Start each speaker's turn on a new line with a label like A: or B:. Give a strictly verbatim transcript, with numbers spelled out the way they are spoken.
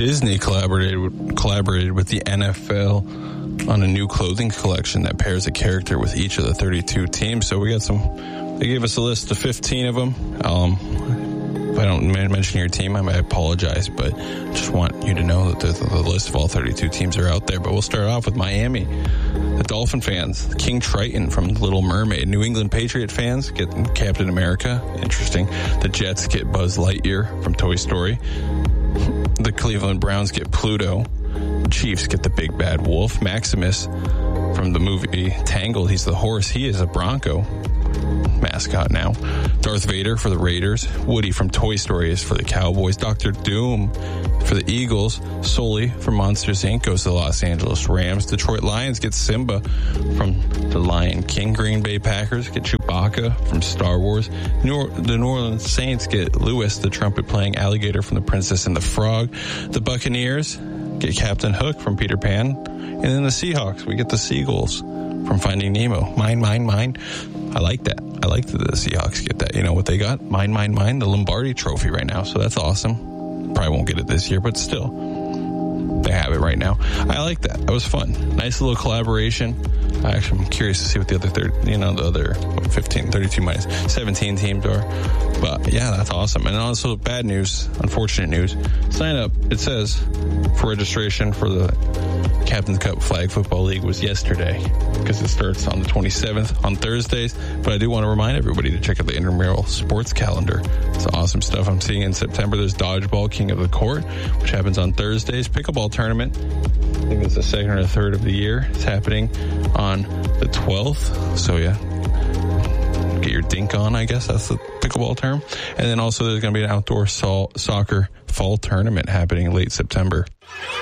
A: Disney collaborated with, collaborated with the N F L on a new clothing collection that pairs a character with each of the thirty-two teams. So we got some, they gave us a list of fifteen of them. Um, if I don't mention your team, I apologize, but just want you to know that the, the list of all thirty-two teams are out there. But we'll start off with Miami. The Dolphin fans, King Triton from Little Mermaid. New England Patriot fans get Captain America. Interesting. The Jets get Buzz Lightyear from Toy Story. The Cleveland Browns get Pluto. The Chiefs get the Big Bad Wolf. Maximus from the movie Tangled. He's the horse. He is a Bronco mascot now. Darth Vader for the Raiders. Woody from Toy Story is for the Cowboys. Doctor Doom for the Eagles. Sully from Monsters, Incorporated goes to the Los Angeles Rams. Detroit Lions get Simba from the Lion King. Green Bay Packers get Chewbacca from Star Wars. New or- the New Orleans Saints get Lewis, the trumpet-playing alligator from The Princess and the Frog. The Buccaneers get Captain Hook from Peter Pan. And then the Seahawks, we get the Seagulls from Finding Nemo. Mine, mine, mine. I like that. I like that the Seahawks get that. You know what they got? Mine, mine, mine. The Lombardi Trophy right now. So that's awesome. Probably won't get it this year, but still, they have it right now. I like that. That was fun. Nice little collaboration. I actually am curious to see what the other third, you know, the other what, fifteen, thirty-two minus seventeen teams are. But yeah, that's awesome. And also bad news, unfortunate news. Sign up. It says for registration for the Captain's Cup Flag Football League was yesterday because it starts on the twenty-seventh on Thursdays. But I do want to remind everybody to check out the intramural sports calendar. It's awesome stuff. I'm seeing in September there's Dodgeball King of the Court, which happens on Thursdays. Pickleball tournament, I think it's the second or the third of the year. It's happening on the twelfth. So yeah, get your dink on, I guess that's the pickleball term. And then also there's going to be an outdoor so- soccer fall tournament happening late September.